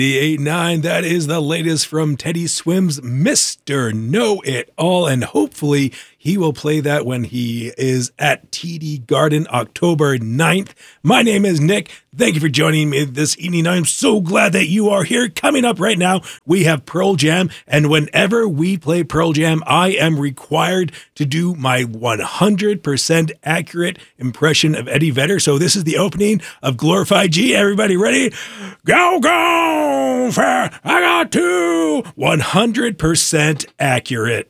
The 8-9, that is the latest from Teddy Swims, Mr. Know-It-All, and hopefully he will play that when he is at TD Garden October 9th. My name is Nick. Thank you for joining me this evening. I'm so glad that you are here. Coming up right now, we have Pearl Jam, and whenever we play Pearl Jam, I am required to do my 100% accurate impression of Eddie Vedder. So this is the opening of Glorified G. Everybody ready? Go, go! I got to 100% accurate.